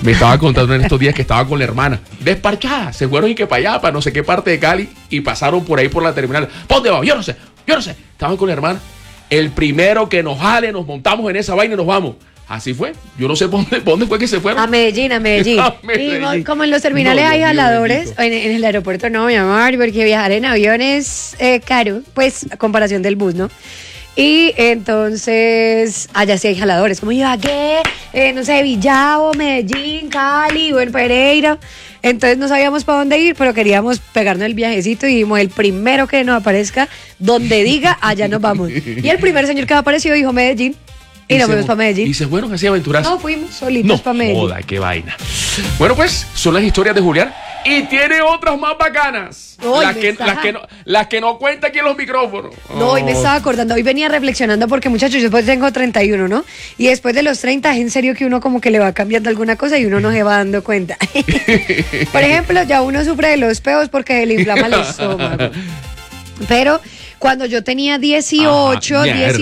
Me estaba contando en estos días que estaba con la hermana, desparchada, se fueron y que para allá, para no sé qué parte de Cali, y pasaron por ahí por la terminal. ¿Para dónde vamos? Yo no sé. Estaban con la hermana. El primero que nos jale, nos montamos en esa vaina y nos vamos. Así fue. Yo no sé por dónde fue que se fueron. A Medellín. Y como en los terminales hay jaladores, en el aeropuerto no, mi amor, porque viajar en avión es caro, pues a comparación del bus, ¿no? Y entonces, allá sí hay jaladores, como Ibagué, no sé, Villavo, Medellín, Cali, bueno, Pereira. Entonces no sabíamos para dónde ir, pero queríamos pegarnos el viajecito y dijimos, el primero que nos aparezca, donde diga, allá nos vamos. Y el primer señor que apareció dijo Medellín. Y nos fuimos para Medellín. ¿Y se fueron así a aventurarse? No, fuimos solitos para Medellín. Joda, qué vaina. Bueno, pues, son las historias de Julián. Y tiene otras más bacanas. No, las que no cuenta aquí en los micrófonos. No, hoy me estaba acordando, hoy venía reflexionando porque, muchachos, yo después tengo 31, ¿no? Y después de los 30 es en serio que uno como que le va cambiando alguna cosa y uno no se va dando cuenta. Por ejemplo, ya uno sufre de los peos porque se le inflama el estómago. Pero cuando yo tenía 18,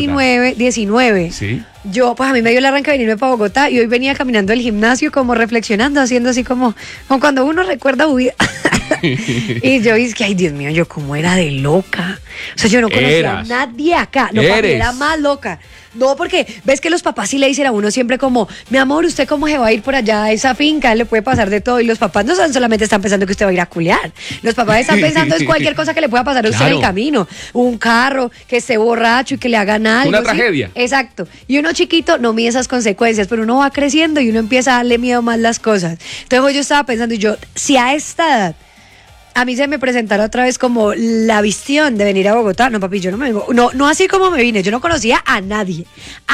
19, ¿sí? Yo, pues a mí me dio el arranque de venirme para Bogotá y hoy venía caminando al gimnasio como reflexionando, haciendo así como cuando uno recuerda su vida. Y yo dije que, ay Dios mío, yo como era de loca. O sea, yo no conocía a nadie acá. No, para mí era más loca. No, porque ves que los papás sí le dicen a uno siempre como, mi amor, ¿usted cómo se va a ir por allá a esa finca? Le puede pasar de todo. Y los papás no solamente están pensando que usted va a ir a culiar. Los papás están pensando en cualquier cosa que le pueda pasar a usted en el camino. Un carro, que esté borracho y que le hagan algo. Una tragedia. Exacto. Y uno chiquito no mide esas consecuencias, pero uno va creciendo y uno empieza a darle miedo más las cosas. Entonces yo estaba pensando, si a esta edad a mí se me presentara otra vez como la visión de venir a Bogotá. No, papi, yo no me vengo. No así como me vine. Yo no conocía a nadie.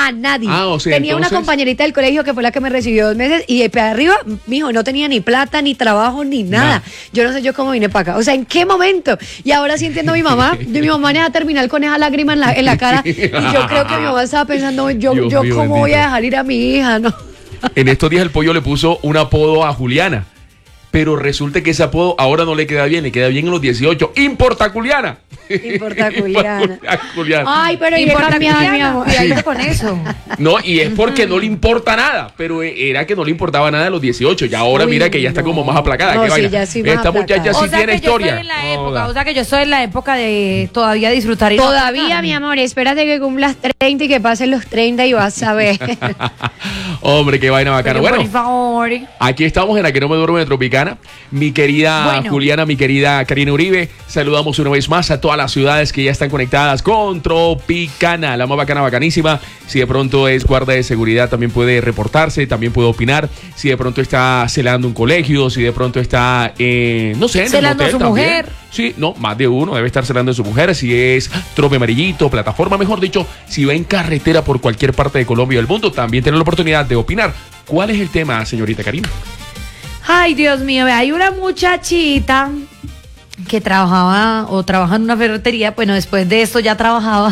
O sea, tenía una compañerita del colegio que fue la que me recibió 2 meses y de para arriba, mijo, no tenía ni plata, ni trabajo, ni nada. Yo no sé yo cómo vine para acá. O sea, ¿en qué momento? Y ahora sí entiendo a mi mamá. Mi mamá me va a terminar con esa lágrima en la cara. Y yo creo que mi mamá estaba pensando, yo cómo voy a dejar ir a mi hija, ¿no? En estos días el pollo le puso un apodo a Juliana. Pero resulta que ese apodo ahora no le queda bien, le queda bien en los 18. ¡Importa Juliana! Importa Juliana. Ay, pero importa mi amor. Cuidadito con eso. No, y es porque no le importa nada, pero era que no le importaba nada a los 18. Y ahora mira que ya está como más aplacada. No, ¿Qué vaina? Ya sí más esta aplacada. muchacha sí tiene historia. O sea que yo soy en la época de todavía disfrutar. Todavía, mi amor, espérate que cumplas 30 y que pasen los 30 y vas a ver. Hombre, qué vaina bacana. Pero, bueno, por favor. Aquí estamos en la que no me duerme de Tropicana. Mi querida Juliana, mi querida Karina Uribe, saludamos una vez más a todas las ciudades que ya están conectadas con Tropicana, la más bacana, bacanísima. Si de pronto es guarda de seguridad, también puede reportarse, también puede opinar. Si de pronto está celando un colegio, si de pronto está, no sé, en celando el hotel a su también. mujer. Sí, no, más de uno debe estar celando a su mujer. Si es trope amarillito, plataforma, mejor dicho, si va en carretera por cualquier parte de Colombia o del mundo, también tiene la oportunidad de opinar. ¿Cuál es el tema, señorita Karina? Ay, Dios mío, hay una muchachita que trabaja en una ferretería. Bueno, después de esto ya trabajaba.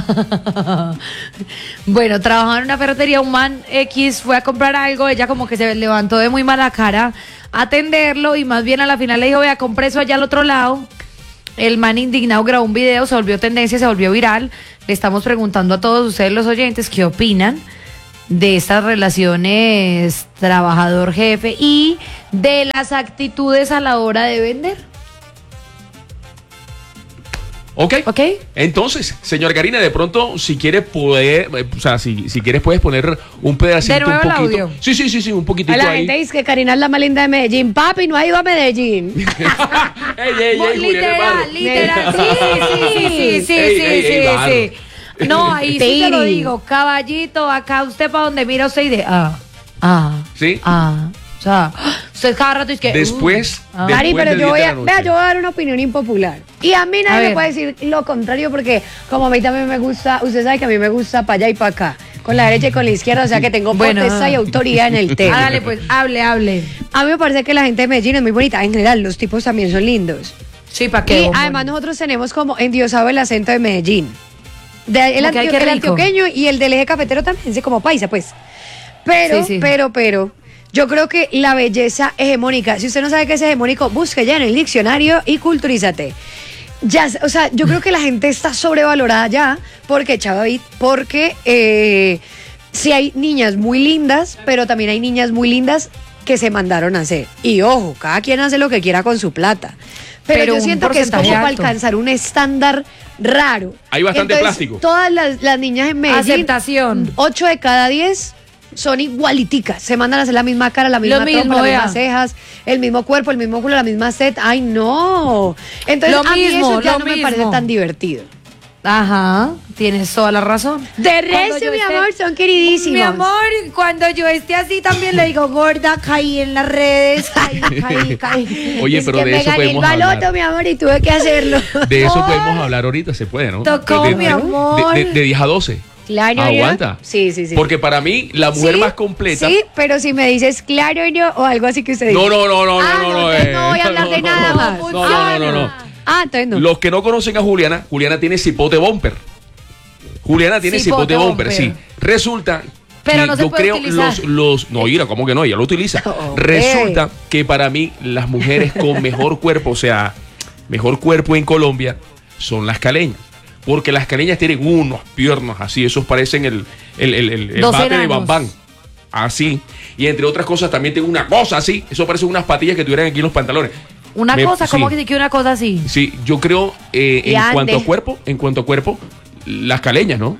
Bueno, trabajaba en una ferretería. Un man X fue a comprar algo. Ella como que se levantó de muy mala cara a atenderlo y más bien a la final le dijo, vea, compré eso allá al otro lado. El man indignado grabó un video, se volvió tendencia, se volvió viral. Le estamos preguntando a todos ustedes los oyentes qué opinan de estas relaciones trabajador-jefe y de las actitudes a la hora de vender. Ok. Entonces, señor Karina, de pronto, si quieres poder, o sea, si quieres puedes poner un pedacito, de nuevo un poquito. El audio. Sí, un poquitito la ahí. gente dice que Karina es la más linda de Medellín. Papi, no ha ido a Medellín. Literal. Sí. No, ahí sí te lo digo, caballito, acá usted para donde mira usted y de ¿sí? O sea, usted cada rato es que después Cari, pero yo voy a dar una opinión impopular. Y a mí nadie me puede decir lo contrario porque como a mí también me gusta, usted sabe que a mí me gusta para allá y para acá, con la derecha y con la izquierda, o sea que tengo potestad y autoridad en el tema. Dale, pues, hable. A mí me parece que la gente de Medellín es muy bonita, en general, los tipos también son lindos. Sí, ¿para qué? Y además nosotros tenemos como endiosado el acento de Medellín. El antioqueño y el del eje cafetero también, sí, como paisa, pues. Pero, yo creo que la belleza hegemónica, si usted no sabe qué es hegemónico, busque ya en el diccionario y culturízate. Ya, o sea, yo creo que la gente está sobrevalorada ya, porque sí hay niñas muy lindas, pero también hay niñas muy lindas que se mandaron a hacer. Y ojo, cada quien hace lo que quiera con su plata. Pero yo un siento que es como porcentaje para alto. alcanzar un estándar raro. Hay bastante Entonces, plástico. Todas las niñas en Medellín, Aceptación. 8 de cada 10 son igualiticas. Se mandan a hacer la misma cara, la misma mismo, trompa, las vea. mismas cejas, el mismo cuerpo, el mismo culo, la misma set. ¡Ay, no! Entonces, Lo a mí mismo, eso ya lo no me parece mismo. tan divertido. Ajá, tienes toda la razón. De Cuando resto, yo mi esté- amor, son queridísimos. Mi amor, cuando yo esté así también le digo, gorda, caí en las redes, caí. Oye, Es pero que de me eso gané el podemos baloto, hablar. mi amor, y tuve que hacerlo. De eso Ay. podemos hablar ahorita, se puede, ¿no? Tocó, de, mi amor. De 10 a 12. Claro, Aguanta. ¿no? Sí, sí, sí. Porque para mí, la mujer Sí, más completa. Sí, pero si me dices claro no o algo así que usted dice. No, no, no, no, Ah, no, no, no. entonces no voy a hablar de nada más. No, no, no, no. Ah, entonces no. Los que no conocen a Juliana, Juliana tiene cipote bumper. Juliana tiene cipote Cipote bumper, bumper. sí. Resulta Pero que no se yo puede creo utilizar. no, mira, ¿cómo que no? Ella lo utiliza. Hombre. Resulta que para mí las mujeres con mejor cuerpo, o sea, mejor cuerpo en Colombia son las caleñas. Porque las caleñas tienen unos piernas así, esos parecen el Dos bate de enanos. Bambán. Así. Y entre otras cosas también tiene una cosa así. Eso parecen unas patillas que tuvieran aquí en los pantalones. Una cosa, ¿cómo sí. que una cosa así? Sí, yo creo Y en ande. cuanto a cuerpo, las caleñas, ¿no?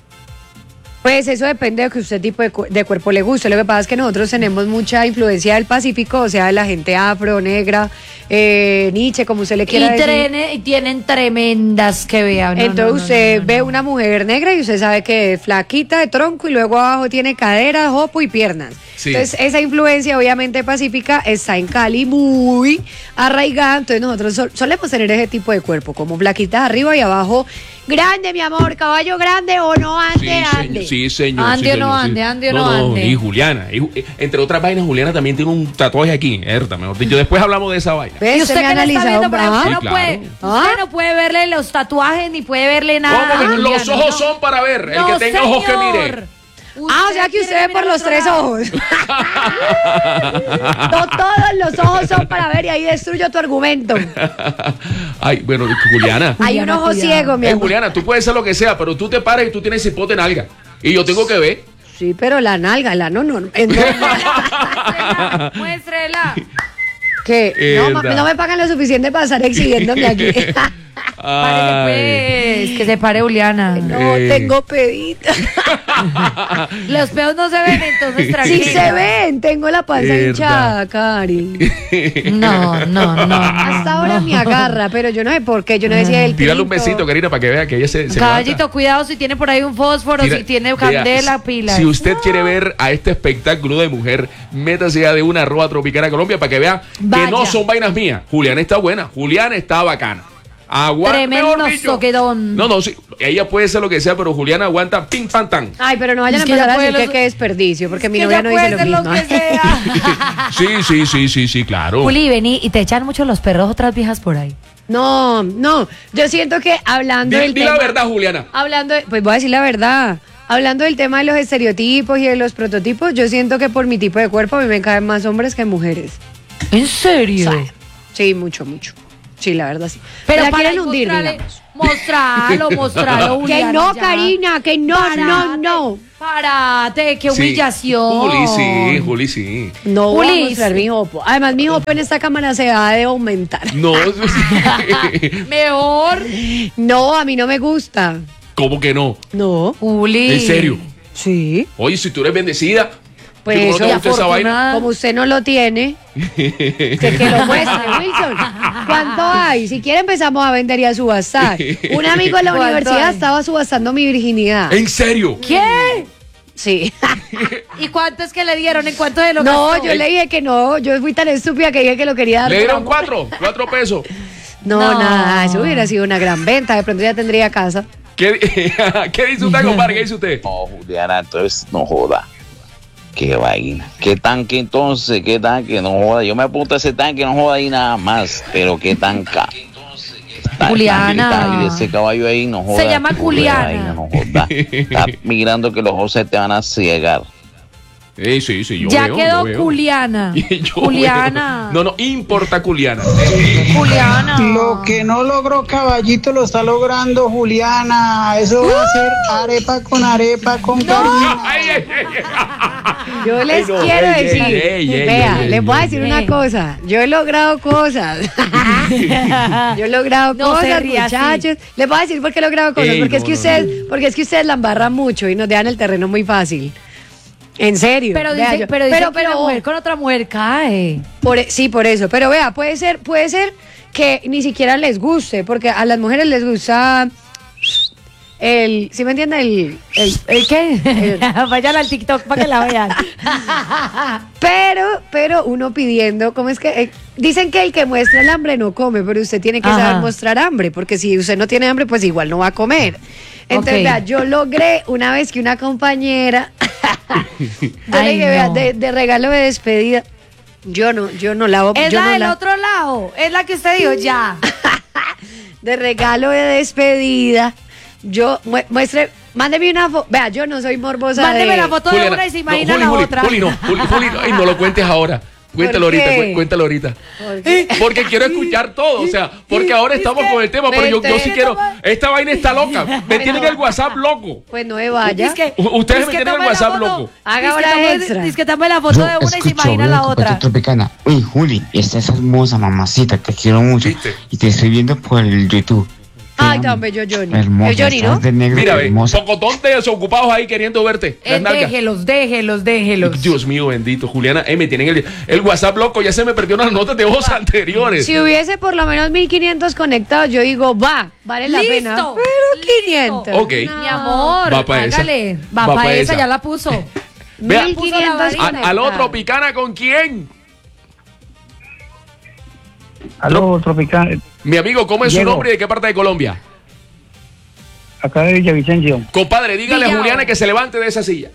Pues eso depende de que usted tipo de cuerpo le guste. Lo que pasa es que nosotros tenemos mucha influencia del Pacífico, o sea, de la gente afro, negra, Nietzsche, como usted le quiera decir. Y tienen tremendas que vean. No, Entonces no, no, usted no, no, ve no. una mujer negra y usted sabe que es flaquita de tronco y luego abajo tiene caderas, jopo y piernas. Sí. Entonces esa influencia obviamente pacífica está en Cali muy arraigada. Entonces nosotros solemos tener ese tipo de cuerpo, como flaquitas arriba y abajo. Grande, mi amor, caballo grande o no ande, ande. Sí, señor. Ande sí, o no señor, sí. ande, ande o no ande. Y Juliana, entre otras vainas, Juliana también tiene un tatuaje aquí, Herta, mejor dicho. Después hablamos de esa vaina. ¿Ves? Y Usted usted me ha que le está analizado viendo, pero usted, Sí, no claro. puede, ¿Ah? usted no puede verle los tatuajes ni puede verle nada. ¿Cómo que no? Los Juliana, ojos no. son para ver. El No, que tenga ojos que mire. señor. Ah, o sea que quiere usted ve mirar por los otro tres lado. ojos. No todos los ojos son para ver y ahí destruyo tu argumento. Ay, bueno, Juliana. Hay un Juliana, ojo cuidado. ciego, mi amor. Juliana, tú puedes ser lo que sea, pero tú te paras y tú tienes cipote en alga. Y yo tengo que ver. Sí, pero la nalga, la no, es normal. Muéstrela. Que no, Verdad. no me pagan lo suficiente para estar exhibiéndome aquí. Párele, pues, que se pare Juliana. No, tengo pedita. Los peos no se ven, entonces Sí tranquila. se ven, tengo la panza Verdad. hinchada, Cari. No, no, no. Hasta ahora me agarra, pero yo no sé por qué, yo no decía el Tírale un tinto. besito, Karina, para que vea que ella se Caballito, levanta. cuidado si tiene por ahí un fósforo, Mira, si tiene vea, candela, pila. Si usted quiere ver a este espectáculo de mujer, métase ya de una @ Tropicana Colombia para que vea Vaya. que no son vainas mías. Juliana está buena, Juliana está bacana. Aguanta, Tremendo mejor dicho. soquedón. No, sí, ella puede ser lo que sea, pero Juliana aguanta ping, pan, tan. Ay, pero no vayan Es a que empezar ya a puede decir que los- qué desperdicio, porque mi Que novia ya no puede dice ser lo lo mismo. que sea. Sí, claro. Juli, vení, y te echan mucho los perros otras viejas por ahí. No, yo siento que hablando del Di la tema, verdad, Juliana. pues voy a decir la verdad. Hablando del tema de los estereotipos y de los prototipos, yo siento que por mi tipo de cuerpo a mí me caen más hombres que mujeres. ¿En serio? Sí, mucho. Sí, la verdad sí. Pero la para quieren hundir, digamos. mostralo, Que Juliana, no, ya. Karina, que no. Párate, qué Sí. humillación. Juli, sí. No voy a Juli, mostrar mi jopo. Además, mi jopo en esta cámara se va de aumentar. No, Mejor. No, a mí no me gusta. ¿cómo que no? No. Juli. ¿En serio? Sí. Oye, si tú eres bendecida, Pues ¿cómo no eso, te gusta esa vaina? afortunada. Como usted no lo tiene, que lo muestre, Wilson. ¿Cuánto hay? Si quiere empezamos a vender y a subastar. Un amigo de la ¿Cuánto universidad hay? estaba subastando mi virginidad. ¿En serio? ¿Qué? Sí. ¿Y cuánto es que le dieron? ¿En cuánto de lo No, gastó? yo le dije que no. Yo fui tan estúpida que dije que lo quería dar. Le por dieron amor. 4 pesos. No, No. nada, eso hubiera sido una gran venta. De pronto ya tendría casa. ¿Qué, ¿Qué dice usted, compadre? ¿Qué dice usted? No, Juliana, entonces no joda. Qué vaina. ¿Qué tanque entonces? ¿Qué tanque? No joda. Yo me apunto a ese tanque, no joda ahí nada más. Pero qué tanca. Juliana. Y ese caballo ahí no joda. Se llama qué Juliana. vaina, no joda. Está mirando que los ojos se te van a ciegar. Sí, yo Ya veo, quedó yo veo. Juliana. Yo Juliana. veo. No, importa Juliana. Juliana. Lo que no logró Caballito lo está logrando Juliana. Eso va a ser arepa con cariño. Yo les no, quiero ey, decir, ey, vea, ey, les voy a ey, decir ey. una cosa. Yo he logrado cosas. Yo he logrado No se cosas, ría así. muchachos. Les voy a decir por qué he logrado cosas. Ey, porque no, es que no, ustedes la embarran mucho y nos dejan el terreno muy fácil. En serio. Pero Vea, dice, yo- pero dice que una mujer con otra mujer cae. sí, por eso. Pero vea, puede ser que ni siquiera les guste, porque a las mujeres les gusta ¿sí me entiende? ¿El qué? Vayan al TikTok para que la vean. Pero uno pidiendo, ¿cómo es que? Dicen que el que muestra el hambre no come, pero usted tiene que Ajá. saber mostrar hambre, porque si usted no tiene hambre, pues igual no va a comer. Entonces, Ok. vea, yo logré una vez que una compañera, yo le Ay, dije, vea, no. de regalo de despedida, yo no lavo, Es yo la no del la- otro lado. Es la que usted dijo ya. de regalo de despedida, yo mándeme una foto, vea, yo no soy morbosa Mándeme de... la foto de una y se imagina la otra. Juli, ay, no lo cuentes ahora. Cuéntalo ¿Por ahorita, qué? cuéntalo ahorita. ¿Por qué? Porque quiero escuchar todo, o sea, porque ahora estamos con el tema, pero yo sí quiero. Esta vaina está loca. Me tienen el WhatsApp loco. Pues no me vaya. Es que- Ustedes es me que tienen el tome la WhatsApp foto. loco. Haga Es que hora tome- extra. Es que tome la foto de una y se imagina la otra. Tropicana. Uy, Juli, esta es hermosa, mamacita, te quiero mucho. ¿Viste? Y te estoy viendo por el YouTube. Te Ay, amo. tan bello Johnny. Hermosa, Es Johnny, ¿no? estás de negro, Mira, ve, hermosa. pocotón de desocupados ahí queriendo verte. Las nalgas. Déjelos. Dios mío, bendito, Juliana. Me tienen el WhatsApp loco, ya se me perdió las notas de voz anteriores. Si hubiese por lo menos 1500 conectados, yo digo, vale la Listo, pena. Pero listo. 500. Ok. Mi amor, Va pa' esa. hágale. Va Va pa' para esa. esa, ya la puso. Vea, 1500 al otro Picana, ¿con quién? Aló, Tropicana. Mi amigo, ¿cómo es su Diego. nombre y de qué parte de Colombia? Acá de Villavicencio. Compadre, dígale a Villao. Juliana que se levante de esa silla.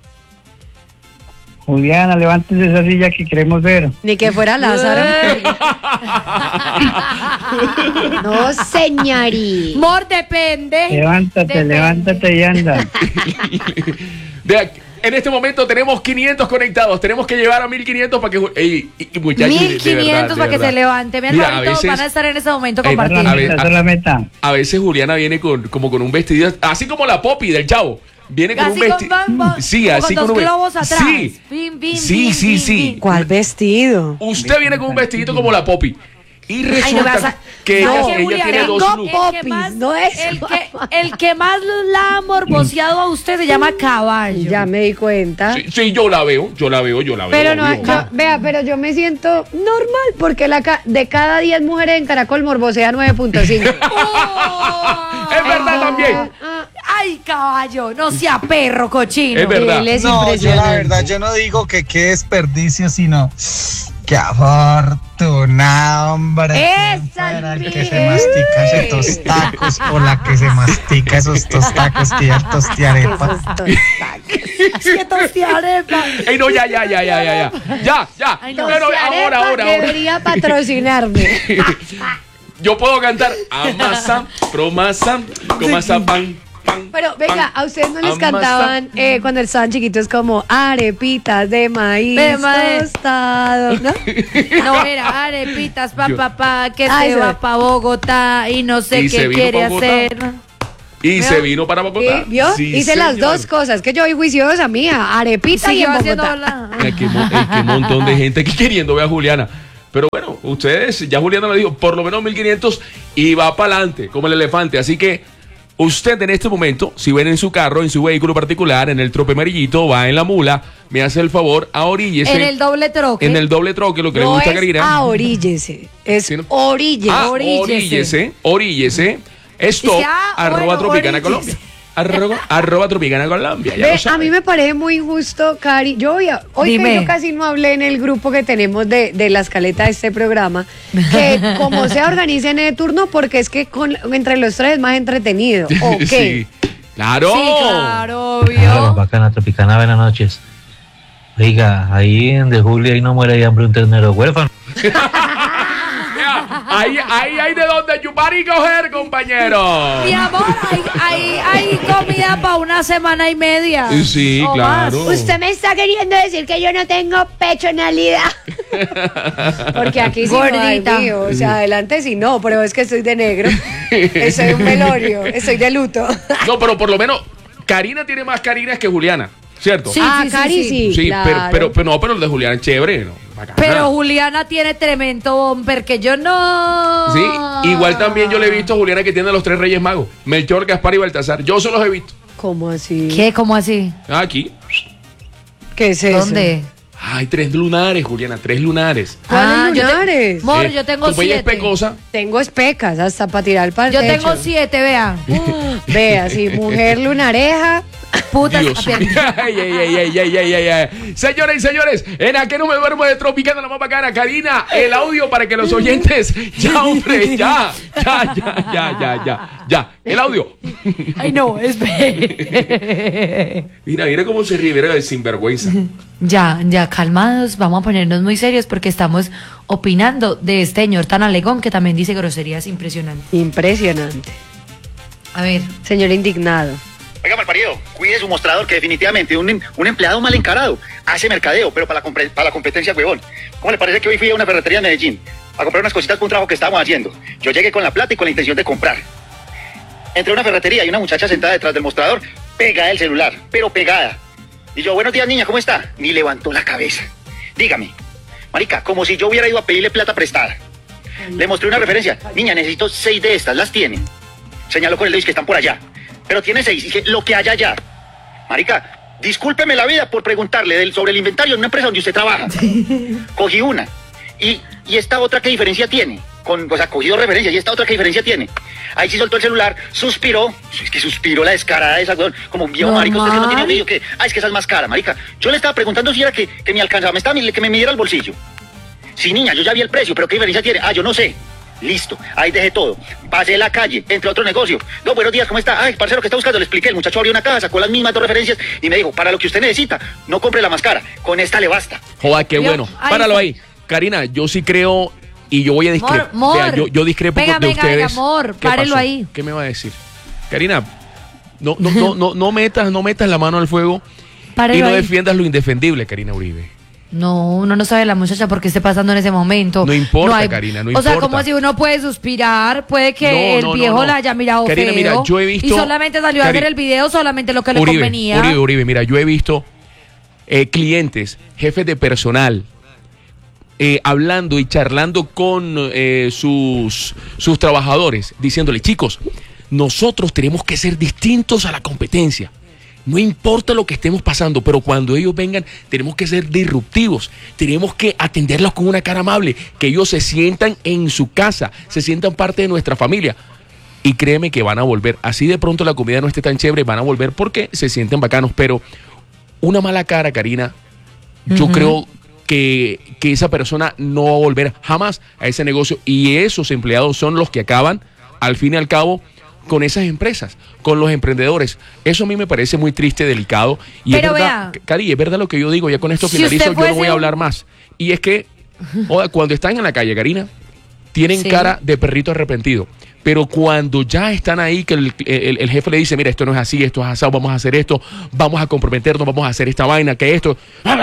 Juliana, levántese esa silla que queremos ver. Ni que fuera Lázaro. No, señori. Mor, depende. Levántate y anda. Vea, en este momento tenemos 500 conectados. Tenemos que llevar a 1500 para que. Muchachos, de 1500 verdad, para que verdad. se levante. Mi Mira, hermanito, a veces- van a estar en ese momento Ey, Esa es la compartiendo. a ver, meta, esa es la meta. A veces Juliana viene como con un vestido, así como la Poppy del Chavo. Viene con Así un con vestido. Sí, como así con con dos un globos atrás. Sí. Bim, bim, Sí, bim, sí, bim, sí. bim. ¿Cuál vestido? Usted viene con un vestidito como la Poppy. Y Ay, no me resulta vas a- que No, ella Julián, tiene dos tengo looks. Popis, no es. El que más la ha morboseado a usted se llama Caballo. Ya me di cuenta. Sí, yo la veo. Pero no, obvio. vea, pero yo me siento normal porque de cada 10 mujeres en Caracol morbosea 9.5. Oh. Es verdad también. Ay, caballo, no sea perro, cochino. Es verdad. Él es No, yo la impresionante. verdad, yo no digo que qué desperdicio, sino qué afortunado, hombre. ¡Esa Para el es que se mi- mastica esos tacos o la que se mastica esos tostacos que ya tostiarepa. Es que tostiarepa. Ey, no, ya. Ya. Ay, no. Pero ahora. Debería patrocinarme. Yo puedo cantar amasa, promasa, comasa, pan. Pero venga, a ustedes no les Amasa. cantaban cuando estaban chiquitos como arepitas de maíz, De maíz. tostado, ¿no? No, era arepitas, Yo- papá, que Ay, se se- va para Bogotá y no sé Y se qué vino quiere pa' Bogotá. hacer. Y se vino para Bogotá. ¿Sí? ¿Vio? Sí, Hice las señor. dos cosas, que yo soy juiciosa mía, arepita y Siguió en haciendo Bogotá. la... Ay, qué montón de gente aquí queriendo ver a Juliana. Pero bueno, ustedes, ya Juliana lo dijo, por lo menos 1500 y va para adelante, como el elefante. Así que usted en este momento, si ven en su carro, en su vehículo particular, en el trope amarillito, va en la mula, me hace el favor, ahoríllese. En el doble troque. En el doble troque, lo que le No gusta a es Karina. ahoríllese, es Sí, ¿no? oríllese. Ah, Oríllese. oríllese. Stop, Dice, arroba bueno, Tropicana oríllese. Colombia. Arroba Tropicana Colombia. Ya Ve, lo sabe. a mí me parece muy injusto, Cari. Hoy Dime. que yo casi no hablé en el grupo que tenemos de la escaleta de este programa, que como se organicen el turno, porque es que entre los tres es más entretenido. ¿O qué? Sí. Claro. Sí, claro, Hola, obvio. bacana Tropicana, buenas noches. Oiga, ahí en de Julia ahí no muere de hambre un ternero huérfano. Ahí hay de dónde chupar y coger, compañero. Mi amor, hay comida para una semana y media. Sí, o claro. más. Usted me está queriendo decir que yo no tengo pechonalidad. Porque aquí sí Gordita. no hay mío. O sea, adelante sí no, pero es que estoy de negro. Estoy un velorio, estoy de luto. No, pero por lo menos Karina tiene más Karinas que Juliana, ¿cierto? Sí, Ah, sí, Cari sí. Sí, claro. pero el de Juliana es chévere, ¿no? Bacana. Pero Juliana tiene tremendo bomber que yo no. Sí, igual también yo le he visto a Juliana que tiene a los 3 Reyes Magos, Melchor, Gaspar y Baltasar. Yo se los he visto. ¿Cómo así? ¿Qué? ¿Cómo así? Aquí. ¿Qué es eso? ¿Dónde? Ay, 3 lunares, Juliana, 3 lunares. ¿Cuáles lunares? Mor, yo tengo Como ella es 7. pecosa. Tengo especas hasta para tirar para el Yo techo. tengo 7, vea. Vea, sí, mujer lunareja. Puta. Dios. Ay. Señoras y señores, en aquel no me duermo de Tropicana, la más bacana. Karina, el audio para que los oyentes. Ya, hombre, ya. El audio. Ay, no, espere. Mira cómo se ríe, mira el sinvergüenza. Ya, calmados, vamos a ponernos muy serios porque estamos opinando de este señor tan alegón que también dice groserías impresionantes. Impresionante. A ver. Señor indignado. Oiga, malparido, cuide su mostrador, que definitivamente un empleado mal encarado hace mercadeo, pero para la competencia, huevón. ¿Cómo le parece que hoy fui a una ferretería en Medellín a comprar unas cositas para un trabajo que estábamos haciendo? Yo llegué con la plata y con la intención de comprar. Entré a una ferretería y una muchacha sentada detrás del mostrador, pegada el celular, pero pegada. Y yo, buenos días, niña, ¿cómo está? Ni levantó la cabeza. Dígame, marica, como si yo hubiera ido a pedirle plata prestada. Le mostré una referencia. Niña, necesito 6 de estas, ¿las tiene? Señaló con el dedo que están por allá. Pero tiene 6, dije, lo que haya allá. Marica, discúlpeme la vida por preguntarle sobre el inventario en una empresa donde usted trabaja. Cogí una. ¿Y esta otra qué diferencia tiene? Cogí 2 referencias. ¿Y esta otra qué diferencia tiene? Ahí sí soltó el celular, suspiró. Es que suspiró la descarada esa, weón. Como un viejo marico, usted que no tiene medio que... es que esa es más cara, marica. Yo le estaba preguntando si era que me alcanzaba, que me midiera el bolsillo. Sí, niña, yo ya vi el precio, pero ¿qué diferencia tiene? Yo no sé. Listo, ahí dejé todo. Pasé la calle, entré a otro negocio. No, buenos días, ¿cómo está? Ay, parcero, ¿qué está buscando? Le expliqué, el muchacho abrió una caja, sacó las mismas 2 referencias y me dijo, para lo que usted necesita, no compre la más cara, con esta le basta. Joda, qué bueno. Páralo ahí. Karina, yo sí creo y yo voy a discrepar. Yo discrepo de ustedes. Venga, amor, párelo ahí. ¿Qué me va a decir? Karina, no metas la mano al fuego Párelo y no ahí. defiendas lo indefendible, Karina Uribe. No, uno no sabe la muchacha por qué esté pasando en ese momento. No importa, Karina, no O sea, importa. como si uno puede suspirar, puede que el viejo la haya mirado Karina, feo. mira, yo he visto... Y solamente salió a ver el video, solamente lo que le convenía. Uribe, mira, yo he visto clientes, jefes de personal, hablando y charlando con sus trabajadores, diciéndole, chicos, nosotros tenemos que ser distintos a la competencia. No importa lo que estemos pasando, pero cuando ellos vengan tenemos que ser disruptivos, tenemos que atenderlos con una cara amable, que ellos se sientan en su casa, se sientan parte de nuestra familia. Y créeme que van a volver, así de pronto la comida no esté tan chévere, van a volver porque se sienten bacanos, pero una mala cara, Karina, yo creo que esa persona no va a volver jamás a ese negocio y esos empleados son los que acaban, al fin y al cabo, con esas empresas, con los emprendedores. Eso a mí me parece muy triste, delicado. Y pero es verdad, Cari, es verdad lo que yo digo, ya con esto si finalizo, yo no voy a un... hablar más. Y es que, cuando están en la calle, Karina, tienen cara de perrito arrepentido. Pero cuando ya están ahí, que el jefe le dice, mira, esto no es así, esto es asado, vamos a hacer esto, vamos a comprometernos, vamos a hacer esta vaina, que esto,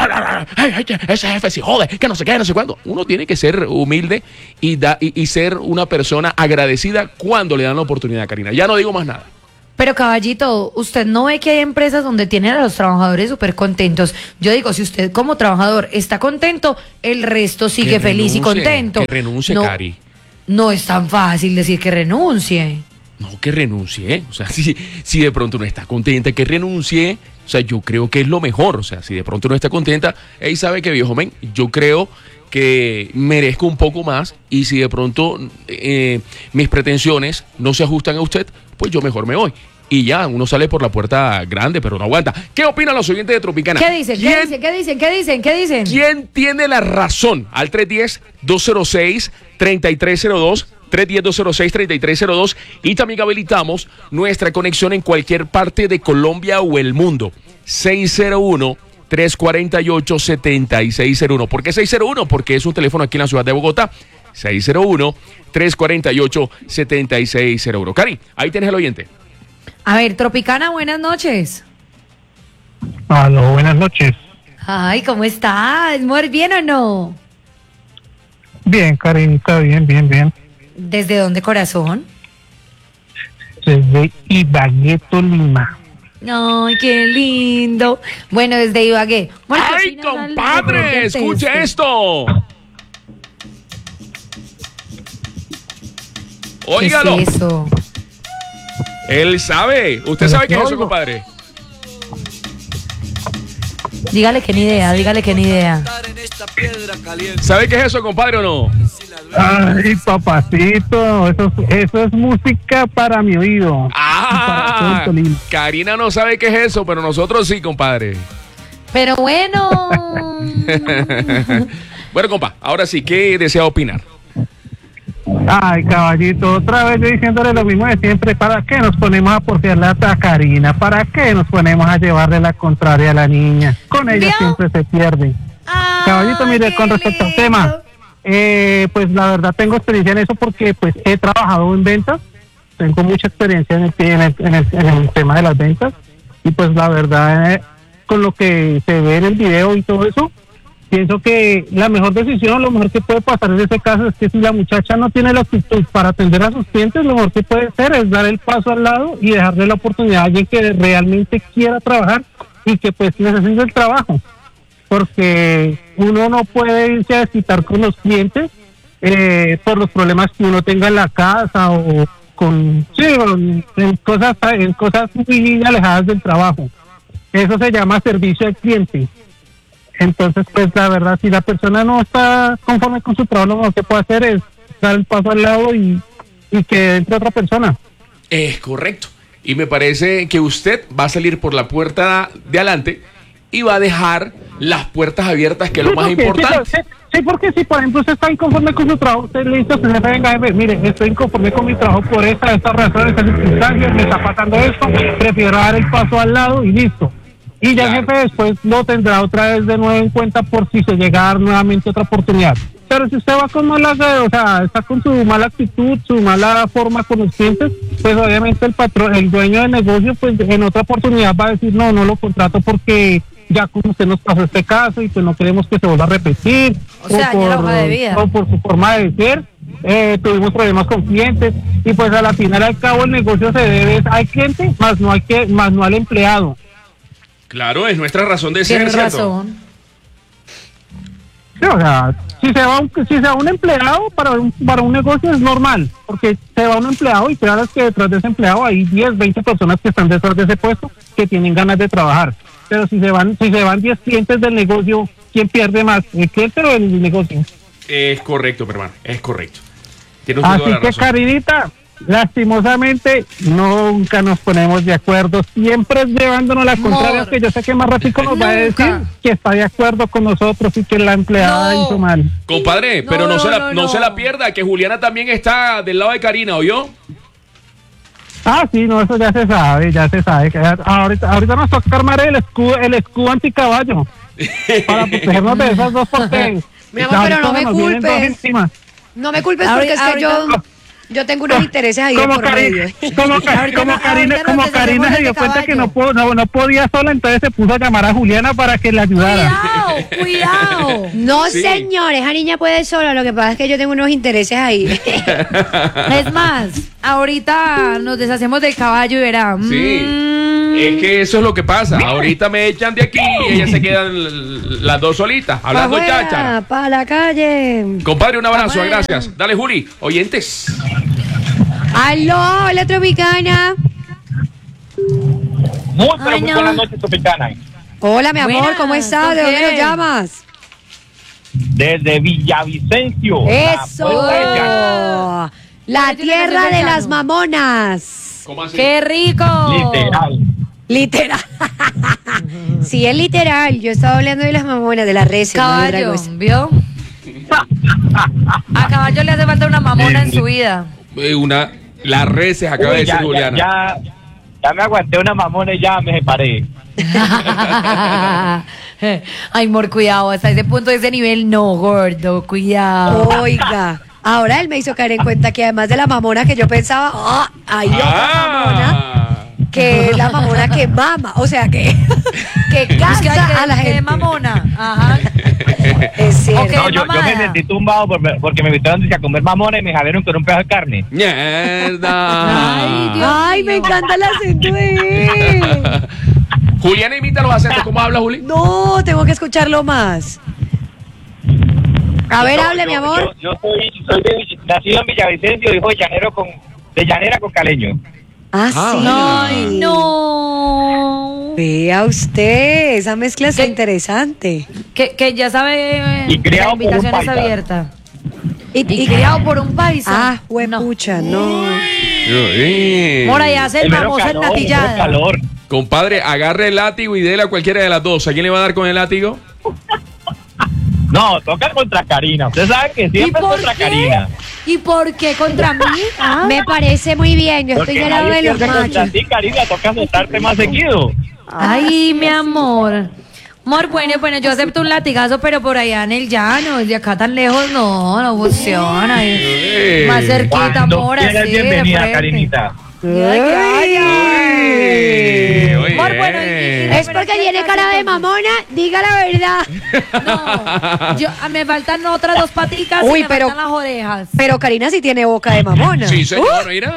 ese jefe se jode, que no sé qué, no sé cuándo. Uno tiene que ser humilde y ser una persona agradecida cuando le dan la oportunidad, Karina. Ya no digo más nada. Pero caballito, usted no ve que hay empresas donde tienen a los trabajadores súper contentos. Yo digo, si usted como trabajador está contento, el resto sigue feliz y contento. Que renuncie, no, Cari. No es tan fácil decir que renuncie. No, que renuncie. O sea, si de pronto no está contenta, que renuncie. O sea, yo creo que es lo mejor. O sea, si de pronto no está contenta, ella sabe que, viejo men, yo creo que merezco un poco más. Y si de pronto mis pretensiones no se ajustan a usted, pues yo mejor me voy. Y ya, uno sale por la puerta grande, pero no aguanta. ¿Qué opinan los oyentes de Tropicana? ¿Qué dicen? ¿Qué dicen? ¿Quién tiene la razón? Al 310-206-3302, 310-206-3302. Y también habilitamos nuestra conexión en cualquier parte de Colombia o el mundo. 601-348-7601. ¿Por qué 601? Porque es un teléfono aquí en la ciudad de Bogotá. 601-348-7601. Cari, ahí tienes el oyente. A ver, Tropicana, buenas noches. Aló, buenas noches. Ay, ¿cómo estás? ¿Muy bien o no? Bien, Karinita, bien. ¿Desde dónde, corazón? Desde Ibagué, Tolima. Ay, qué lindo. Bueno, desde Ibagué. Bueno, ¡Ay, compadre! ¡Escuche esto! Óigalo. ¿Qué es eso? Él sabe. ¿Usted sabe qué es eso, compadre? Dígale que ni idea. ¿Sabe qué es eso, compadre, o no? Ay, papacito, eso es música para mi oído. Ah, Karina no sabe qué es eso, pero nosotros sí, compadre. Pero bueno. Bueno, compa, ahora sí, ¿qué desea opinar? Ay, caballito, otra vez yo diciéndole lo mismo de siempre. ¿Para qué nos ponemos a porfiarle a Karina? ¿Para qué nos ponemos a llevarle la contraria a la niña? Con ella siempre se pierde. Caballito, mire, con respecto al tema, pues la verdad tengo experiencia en eso porque pues he trabajado en ventas, tengo mucha experiencia en el tema de las ventas y pues la verdad con lo que se ve en el video y todo eso, pienso que la mejor decisión, lo mejor que puede pasar en ese caso es que si la muchacha no tiene la actitud para atender a sus clientes, lo mejor que puede hacer es dar el paso al lado y dejarle la oportunidad a alguien que realmente quiera trabajar y que pues necesite el trabajo. Porque uno no puede irse a desquitar con los clientes por los problemas que uno tenga en la casa o en cosas muy alejadas del trabajo. Eso se llama servicio al cliente. Entonces, pues la verdad, si la persona no está conforme con su trabajo, lo mejor que puede hacer es dar el paso al lado y que entre otra persona. Es correcto. Y me parece que usted va a salir por la puerta de adelante y va a dejar las puertas abiertas, que es lo más importante. Sí, porque si por ejemplo usted está inconforme con su trabajo, usted le dice a su jefe, venga, jefe, mire, estoy inconforme con mi trabajo por esta razón, estas circunstancias, me está pasando esto, prefiero dar el paso al lado y listo. Y ya el jefe después lo tendrá otra vez de nuevo en cuenta por si se llega a dar nuevamente otra oportunidad. Pero si usted va con está con su mala actitud, su mala forma con los clientes, pues obviamente el patrón, el dueño del negocio, pues en otra oportunidad va a decir, no lo contrato porque ya como usted nos pasó este caso y pues no queremos que se vuelva a repetir. O sea, ya la hoja de vida. O por su forma de ser, tuvimos problemas con clientes y pues a la final al cabo el negocio se debe al cliente, más no al empleado. Claro, es nuestra razón de ser, Tienes ¿cierto? razón. Sí, o sea, si se va un empleado para un negocio es normal, porque se va un empleado y claro es que detrás de ese empleado hay 10, 20 personas que están detrás de ese puesto que tienen ganas de trabajar. Pero si se van 10 clientes del negocio, ¿quién pierde más? ¿El cliente o el negocio? Es correcto, mi hermano, es correcto. Tiene usted Así toda la que, razón. Karinita, lastimosamente nunca nos ponemos de acuerdo, siempre es llevándonos la contraria, que yo sé que más ratito nos va a decir que está de acuerdo con nosotros y que la empleada hizo mal. Compadre, pero no se la pierda, que Juliana también está del lado de Karina, ¿oyó? Ah, sí, no, eso ya se sabe. Que ahorita nos toca armar el escudo anticaballo para protegernos de esas dos porque... Mi amor, pero no me culpes. No me culpes porque es que yo tengo unos intereses ahí como por medio. Como Karina se dio cuenta que no podía sola, entonces se puso a llamar a Juliana para que le ayudara. Cuidado. No, señores, esa niña puede sola, lo que pasa es que yo tengo unos intereses ahí. Es más, ahorita nos deshacemos del caballo y verá. Sí, es que eso es lo que pasa. Ahorita me echan de aquí y ellas se quedan las dos solitas, hablando cháchara. Para la calle. Compadre, un abrazo, gracias. Dale, Juli, oyentes. Aló, hola Tropicana. Muy buenas noches, Tropicana. Hola, mi amor, ¿cómo estás? ¿De dónde nos llamas? Desde Villavicencio. ¡Eso! La tierra de las mamonas. ¿Cómo así? ¡Qué rico! Literal. Sí, es literal. Yo estaba hablando de las mamonas, de las reses. Caballo, ¿no? ¿vio? A Caballo le hace falta una mamona en su vida. Las reses, acaba de decir Juliana. Ya me aguanté una mamona y ya me separé. Ay, amor, cuidado, hasta ese punto, de ese nivel, no, gordo, cuidado. Oiga, Ahora él me hizo caer en cuenta que además de la mamona que yo pensaba, hay otra mamona, que es la mamona que mama, o sea, que cansa a la gente. Mamona, ajá. Es cierto. No, yo me sentí tumbado porque me invitaron a comer mamona y me jalaron con un pedazo de carne. ¡Mierda! Ay, me encanta el acento de él. Juliana imita los acentos. ¿Cómo habla, Juli? No, tengo que escucharlo más. A ver, hable, mi amor. Yo soy nacido en Villavicencio, hijo de llanera con caleño. Ah, sí. Ay, no. Vea usted, esa mezcla está interesante. Que ya sabe, Y criado la invitación por un está paisa. abierta. Y criado por un paisa. Ah, huepucha, no. Mora, ya hace el famoso en natillada. Calor. Compadre, agarre el látigo y déle a cualquiera de las dos. ¿A quién le va a dar con el látigo? No, toca contra Karina. Usted sabe que siempre es contra Karina. ¿Y por qué contra mí? Me parece muy bien, yo estoy del lado de los contra machos. ti, Karina, toca soltarte más seguido. Ay, mi amor. Amor, bueno, yo acepto un latigazo, pero por allá en el llano, de acá tan lejos no funciona. Más cerquita, Cuando amor, quieras, así de bienvenida, frente. Carinita. Amor, bueno, Es porque tiene cara de mamona, diga la verdad. me faltan otras dos paticas y me faltan las orejas. Pero Karina sí tiene boca de mamona. Sí, señor, mira.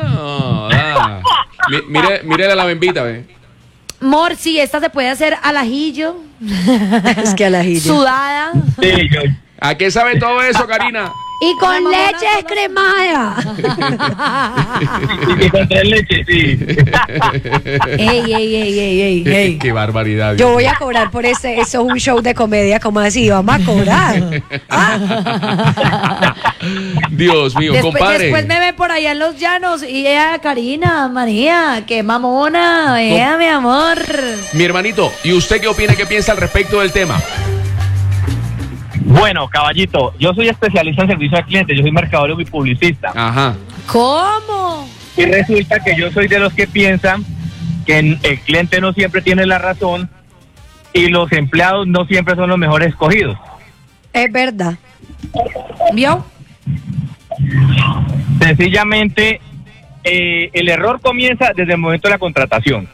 Mire la bembita, ve. Amor, sí, esta se puede hacer al ajillo. Es que al ajillo. Sudada. Sí, ¿A qué sabe todo eso, Karina? Y con leche descremada. Y con 3 leches, sí. Ey. Qué barbaridad. Yo voy a cobrar por eso es un show de comedia, como así, vamos a cobrar. Dios mío, compadre. Después me ve por allá en los llanos y ella, Karina, María, qué mamona, ella, mi amor. Mi hermanito, ¿y usted qué opina, qué piensa al respecto del tema? Bueno, caballito, yo soy especialista en servicio al cliente, yo soy mercadólogo y publicista. Ajá. ¿Cómo? Y resulta que yo soy de los que piensan que el cliente no siempre tiene la razón y los empleados no siempre son los mejores escogidos. Es verdad. ¿Vio? Sencillamente, el error comienza desde el momento de la contratación.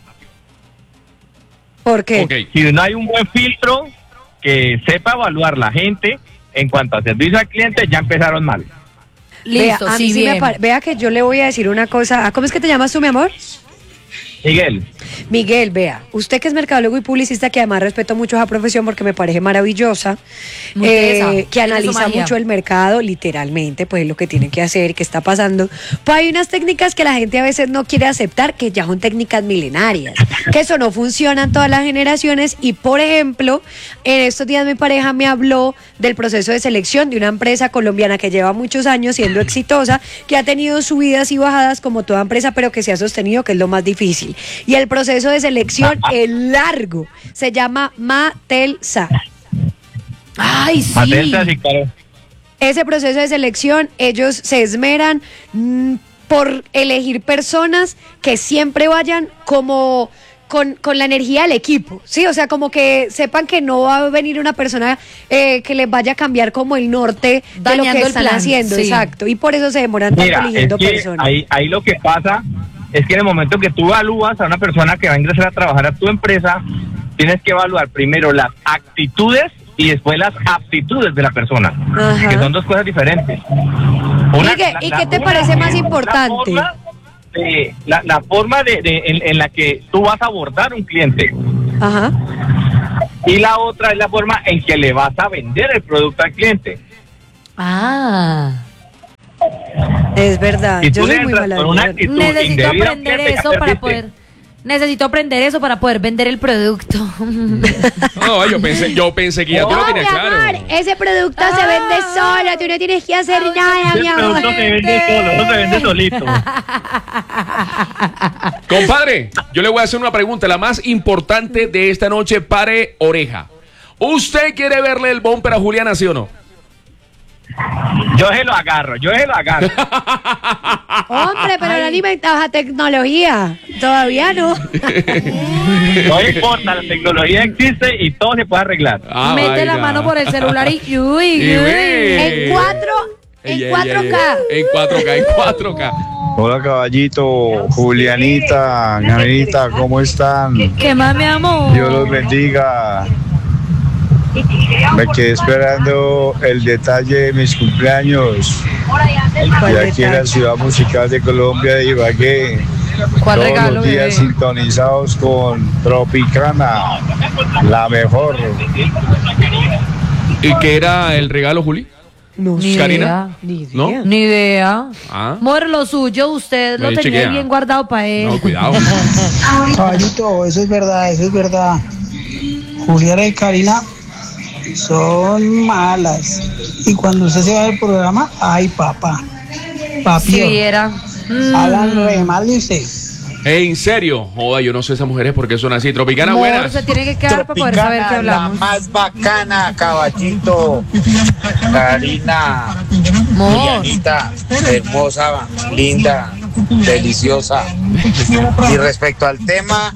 ¿Por qué? Okay. Si no hay un buen filtro que sepa evaluar la gente en cuanto a servicio al cliente, ya empezaron mal. Listo, vea, a sí, mí sí bien. vea que yo le voy a decir una cosa. ¿Cómo es que te llamas tú, mi amor? Miguel. Miguel, vea, usted que es mercadólogo y publicista, que además respeto mucho esa profesión porque me parece maravillosa, Muy tesa, que tiene su analiza magia. mucho el mercado, literalmente, pues lo que tiene que hacer, qué está pasando. Pues hay unas técnicas que la gente a veces no quiere aceptar, que ya son técnicas milenarias, que eso no funciona en todas las generaciones y, por ejemplo, en estos días mi pareja me habló del proceso de selección de una empresa colombiana que lleva muchos años siendo exitosa, que ha tenido subidas y bajadas como toda empresa, pero que se ha sostenido, que es lo más difícil. Y el proceso de selección es largo. Se llama Matelsa. Ay, sí. Atenta, sí, claro. Ese proceso de selección, ellos se esmeran por elegir personas que siempre vayan como con la energía del equipo, ¿sí? O sea, como que sepan que no va a venir una persona que les vaya a cambiar como el norte de lo Dañando que el están plan, haciendo, sí. exacto. Y por eso se demoran tanto Mira, eligiendo es que personas. ahí lo que pasa es que en el momento que tú evalúas a una persona que va a ingresar a trabajar a tu empresa, tienes que evaluar primero las actitudes y después las aptitudes de la persona, Ajá. que son dos cosas diferentes. ¿Y qué te parece más importante? La forma en la que tú vas a abordar un cliente. Ajá. Y la otra es la forma en que le vas a vender el producto al cliente. Ah. Es verdad, Si yo tú soy le muy entras mala. con una ¿verdad? actitud Necesito indebida al aprender cliente, ya eso para perdiste. poder. Necesito aprender eso para poder vender el producto. No, yo pensé que ya tú lo No, mi tenías amor, claro. ese producto se vende solo, tú no tienes que hacer nada, El mi amor. producto se vende solo, no se vende solito. Compadre, yo le voy a hacer una pregunta, la más importante de esta noche, pare oreja. ¿Usted quiere verle el bumper a Juliana, sí o no? Yo se lo agarro. Hombre, pero no alimentamos a tecnología. Todavía no. No importa, la tecnología existe y todo se puede arreglar. Mete la mano por el celular y uy. En En 4K. En 4K, en 4K. Hola caballito, Julianita, Janita, ¿cómo están? ¿Qué más, mi amor? Dios los bendiga. Me quedé esperando el detalle de mis cumpleaños. Y aquí en la ciudad musical de Colombia, de Ibagué. ¿Cuál Todos regalo, los días bebé? sintonizados con Tropicana, la mejor. ¿Y qué era el regalo, Juli? No Ni sé. ¿Karina? Ni idea. ¿No? Ni idea. Ah. Amor, lo suyo, usted lo Me tenía chequea. bien guardado para él. No, cuidado. Caballito, eso es verdad, eso es verdad. Juliana y Karina son malas. Y cuando usted se va del programa, ay papá. Papi, Si viera. hablan re mal de usted. En serio, joda, yo no sé esas mujeres por qué son así. Tropicana, Amor, buenas. se tiene que quedar para poder saber qué hablamos. más bacana, caballito. Karina, Amor. Julianita, hermosa, linda, deliciosa. Y respecto al tema,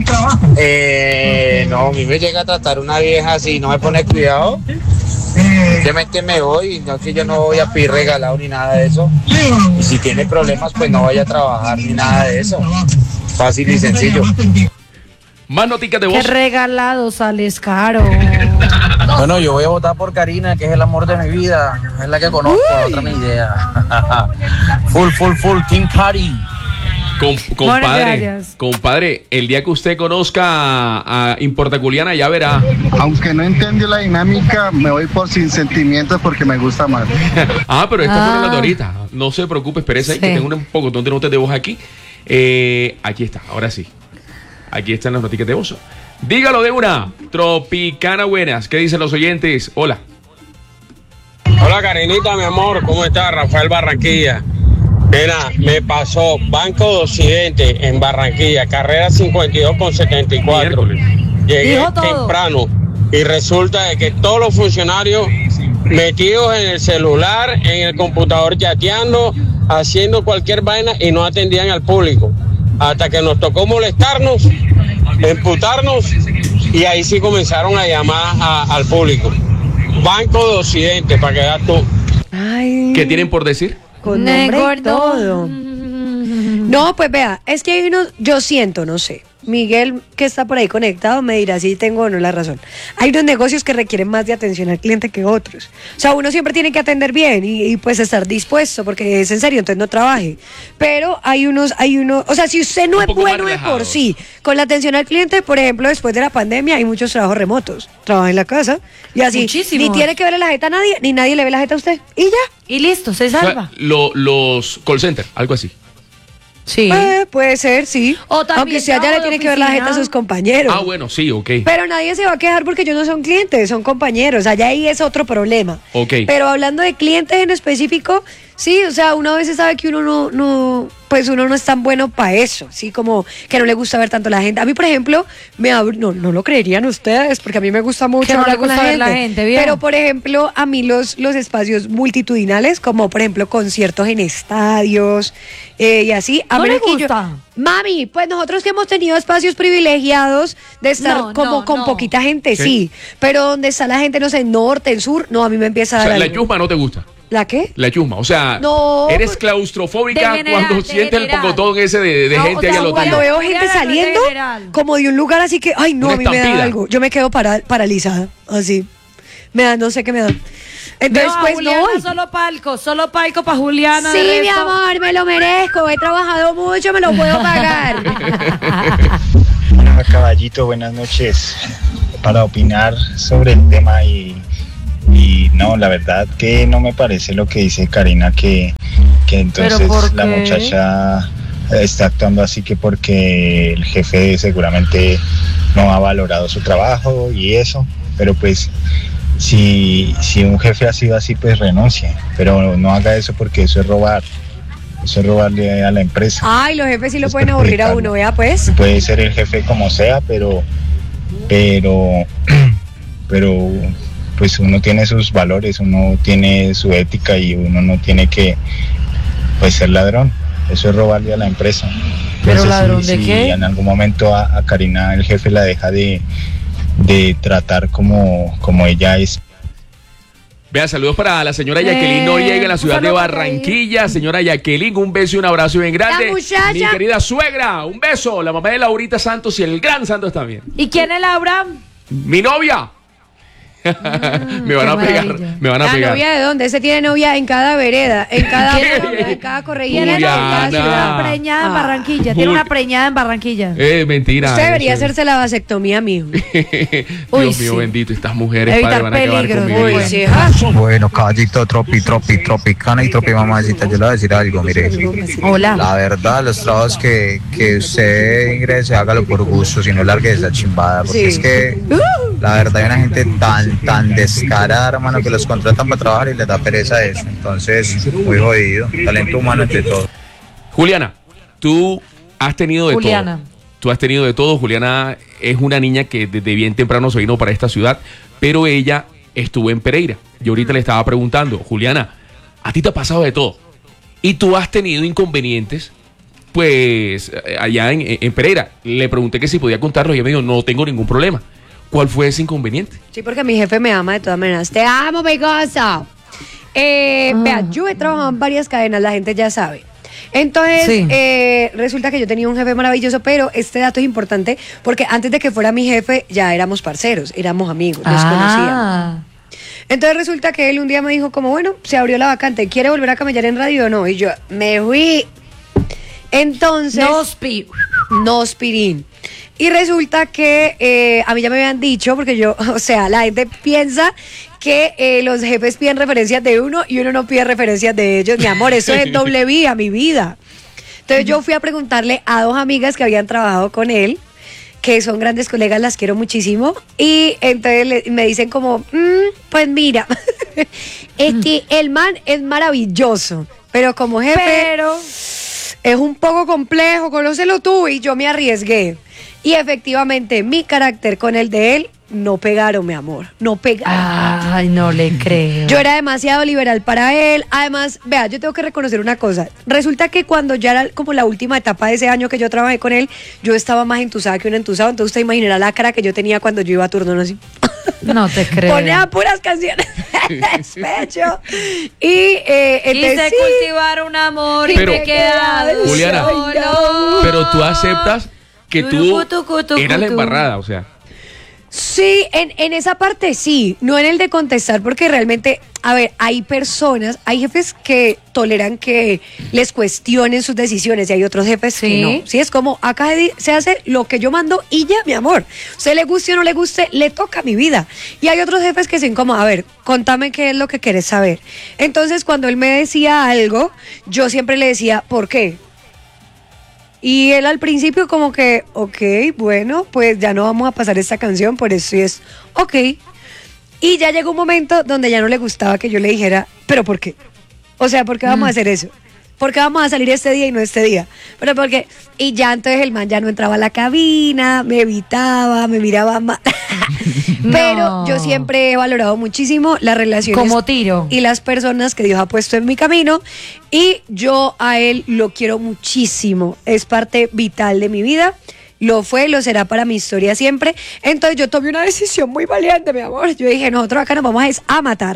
no, a mí me llega a tratar una vieja así, no me pone cuidado. Simplemente me voy, no es que yo no voy a pedir regalado ni nada de eso. Y si tiene problemas, pues no vaya a trabajar ni nada de eso. Fácil y sencillo. Más noticias de Qué voz. regalado sales caro. Bueno, yo voy a votar por Karina, que es el amor de mi vida. Es la que conozco, la otra ni idea. Full, Team Cari. Compadre, gracias. compadre, el día que usted conozca a Importaculiana ya verá. Aunque no entendió la dinámica, me voy por sin sentimientos porque me gusta más. Pero esta fue la de Ah. ahorita. No se preocupe, espérese ahí, Sí. que tengo un poco de notas de voz aquí. Aquí está, ahora sí. Aquí están las noticias de voz. Dígalo de una. Tropicana buenas. ¿Qué dicen los oyentes? Hola. Hola Karinita, mi amor, ¿cómo estás? Rafael Barranquilla. Nena, me pasó Banco de Occidente en Barranquilla, carrera 52 con 74. Llegué Dijo todo. temprano y resulta de que todos los funcionarios metidos en el celular, en el computador chateando, haciendo cualquier vaina y no atendían al público. Hasta que nos tocó molestarnos, emputarnos y ahí sí comenzaron a llamar al público. Banco de Occidente, para que veas tú. Ay, ¿Qué tienen por decir? con nombre y Gordo. todo. No, pues vea, es que hay unos, yo siento, no sé. Miguel, que está por ahí conectado, me dirá si tengo o no la razón. Hay unos negocios que requieren más de atención al cliente que otros. O sea, uno siempre tiene que atender bien y pues estar dispuesto, porque es en serio, entonces no trabaje. Pero hay unos, o sea, si usted no Un es poco más bueno de por relajados. sí con la atención al cliente, por ejemplo, después de la pandemia hay muchos trabajos remotos. Trabaja en la casa y así. Muchísimos. Ni tiene que verle la jeta a nadie, ni nadie le ve la jeta a usted. Y ya. Y listo, se O sea, salva. los call center, algo así. Sí. Puede ser, sí. O también Aunque usted allá trabajo le de tiene que ver la oficina. jeta a sus compañeros. Bueno, sí, ok. Pero nadie se va a quejar porque ellos no son clientes, son compañeros. Allá ahí es otro problema. Ok. Pero hablando de clientes en específico, sí, o sea, uno a veces sabe que uno no es tan bueno para eso, sí, como que no le gusta ver tanto la gente. A mí, por ejemplo, no lo creerían ustedes, porque a mí me gusta mucho Que no hablar le con gusta ver la gente, ¿vio? Pero, por ejemplo, a mí los espacios multitudinales, como por ejemplo conciertos en estadios y así, a ¿No menos le que yo- gusta? Mami, pues nosotros que hemos tenido espacios privilegiados de estar No, como no, con no. poquita gente, ¿Sí? sí. Pero donde está la gente, no sé, norte, en sur, no, a mí me empieza a O dar sea, la algo. chusma no te gusta. ¿La qué? La chusma, o sea, No, eres pues, claustrofóbica de general, cuando de sientes el general. pocotón ese de No, gente o sea, allá a lo cuando tuyo. veo Juliana, gente no es saliendo, general. como de un lugar así que, ay, no, Una a mí me da estampida. algo. Yo me quedo paralizada, así. Me da, no sé qué me da. Entonces, No, pues Juliana, no voy. solo palco para Juliana. Sí, de mi resto- amor, me lo merezco. He trabajado mucho, me lo puedo pagar. Hola caballito, buenas noches. Para opinar sobre el tema y no, la verdad que no me parece lo que dice Karina, que entonces ¿Pero por la qué? muchacha está actuando así que porque el jefe seguramente no ha valorado su trabajo y eso, pero pues si un jefe ha sido así, pues renuncie, pero no haga eso porque eso es robar. Eso es robarle a la empresa. Ay, los jefes sí lo Es pueden aburrir a perjudicarlo. uno, vea pues. Puede ser el jefe como sea, pero pues uno tiene sus valores, uno tiene su ética y uno no tiene que pues ser ladrón. Eso es robarle a la empresa. ¿Pero No sé ladrón de si qué? en algún momento a Karina el jefe la deja de tratar como ella es. Vea, saludos para la señora Jacqueline Noriega en la ciudad de Barranquilla. Señora Jacqueline, un beso y un abrazo bien grande. La muchacha. Mi querida suegra, un beso. La mamá de Laurita Santos y el gran Santos también. ¿Y quién es Laura? Mi novia. Me van a pegar, me van a ¿La pegar. novia de dónde? Ese tiene novia en cada vereda, en cada pueblo, en cada corregimiento, en cada ciudad. Una preñada en Barranquilla. Tiene una preñada en Barranquilla. Mentira. Usted debería hacerse la vasectomía, mijo. Dios mío, bendito, estas mujeres Evitar van a acabar con mi peligros. vida. Sí, Bueno, caballito, tropicana y tropi mamacita, yo le voy a decir algo, mire. Hola. La verdad, los trabajos que usted ingrese, hágalo por gusto, si no largue esa chimbada, porque es que la verdad hay una gente tan descarada, hermano, que los contratan para trabajar y les da pereza eso. Entonces, muy jodido. Talento humano entre todo. Juliana, tú has tenido de todo. Tú has tenido de todo. Juliana es una niña que desde bien temprano se vino para esta ciudad, pero ella estuvo en Pereira. Yo ahorita le estaba preguntando, Juliana, a ti te ha pasado de todo y tú has tenido inconvenientes, pues, allá en Pereira. Le pregunté que si podía contarlo y ella me dijo, no tengo ningún problema. ¿Cuál fue ese inconveniente? Sí, porque mi jefe me ama de todas maneras. Te amo, mi cosa. Vea, yo he trabajado en varias cadenas, la gente ya sabe. Entonces, resulta que yo tenía un jefe maravilloso, pero este dato es importante porque antes de que fuera mi jefe ya éramos parceros, éramos amigos, nos conocíamos. Entonces resulta que él un día me dijo como, bueno, se abrió la vacante, ¿quiere volver a camellar en radio o no? Y yo me fui. Entonces... No aspirín. Y resulta que a mí ya me habían dicho, porque yo, o sea, la gente piensa que los jefes piden referencias de uno y uno no pide referencias de ellos. Mi amor, eso es doble vía, mi vida. Entonces yo fui a preguntarle a 2 amigas que habían trabajado con él, que son grandes colegas, las quiero muchísimo. Y entonces me dicen como, pues mira, el man es maravilloso, pero como jefe es un poco complejo, conócelo tú. Y yo me arriesgué. Y efectivamente, mi carácter con el de él no pegaron, mi amor. No pegaron. Ay, no le creo. Yo era demasiado liberal para él. Además, vea, yo tengo que reconocer una cosa. Resulta que cuando ya era como la última etapa de ese año que yo trabajé con él, yo estaba más entusada que un entusado. Entonces usted imaginará la cara que yo tenía cuando yo iba a turno, ¿no? Así. No te creo. Ponía puras canciones de despecho. Y quise cultivar un amor y me he quedado Juliana, solo. pero tú aceptas que tú eras la embarrada, o sea. Sí, en esa parte sí, no en el de contestar, porque realmente, a ver, hay personas, hay jefes que toleran que les cuestionen sus decisiones y hay otros jefes que no. Sí, es como, acá se hace lo que yo mando y ya, mi amor. Usted le guste o no le guste, le toca mi vida. Y hay otros jefes que dicen como, a ver, contame qué es lo que quieres saber. Entonces, cuando él me decía algo, yo siempre le decía, ¿por qué? Y él al principio como que, ok, bueno, pues ya no vamos a pasar esta canción, por eso es, ok. Y ya llegó un momento donde ya no le gustaba que yo le dijera, ¿pero por qué? O sea, ¿por qué vamos a hacer eso? ¿Por qué vamos a salir este día y no este día? Pero porque, y ya entonces el man ya no entraba a la cabina, me evitaba, me miraba mal. Pero yo siempre he valorado muchísimo las relaciones como tiro y las personas que Dios ha puesto en mi camino, y yo a él lo quiero muchísimo, es parte vital de mi vida, lo fue, lo será para mi historia siempre. Entonces yo tomé una decisión muy valiente, mi amor. Yo dije, nosotros acá nos vamos a matar.